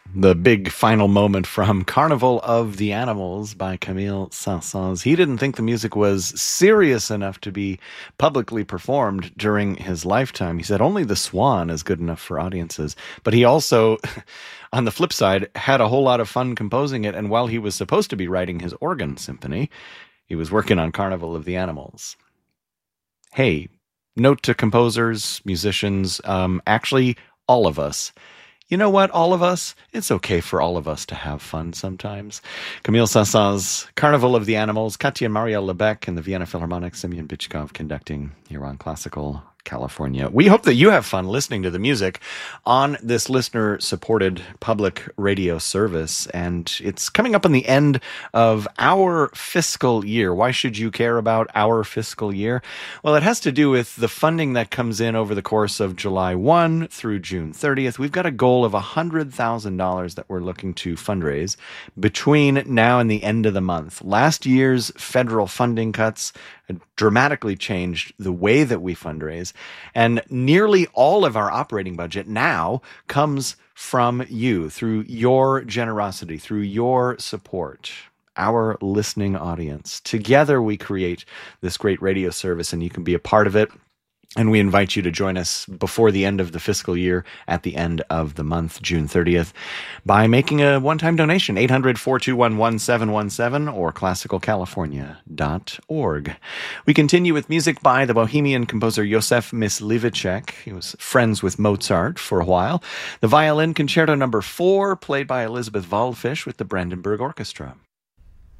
The big final moment from Carnival of the Animals by Camille Saint-Saëns. He didn't think the music was serious enough to be publicly performed during his lifetime. He said only The Swan is good enough for audiences. But he also, on the flip side, had a whole lot of fun composing it. And while he was supposed to be writing his organ symphony, he was working on Carnival of the Animals. Hey, note to composers, musicians, actually all of us. You know what, all of us? It's okay for all of us to have fun sometimes. Camille Saint-Saëns' Carnival of the Animals, Katya Marielle Lebec and the Vienna Philharmonic, Semyon Bychkov conducting here on Classical California. We hope that you have fun listening to the music on this listener-supported public radio service, and it's coming up on the end of our fiscal year. Why should you care about our fiscal year? Well, it has to do with the funding that comes in over the course of July 1 through June 30th. We've got a goal of $100,000 that we're looking to fundraise between now and the end of the month. Last year's federal funding cuts dramatically changed the way that we fundraise, and nearly all of our operating budget now comes from you, through your generosity, through your support, our listening audience. Together we create this great radio service, and you can be a part of it. And we invite you to join us before the end of the fiscal year at the end of the month, June 30th, by making a one-time donation, 800-421-1717 or classicalcalifornia.org. We continue with music by the Bohemian composer Józef Mysliveček. He was friends with Mozart for a while. The Violin Concerto No. 4, played by Elizabeth Waldfisch with the Brandenburg Orchestra.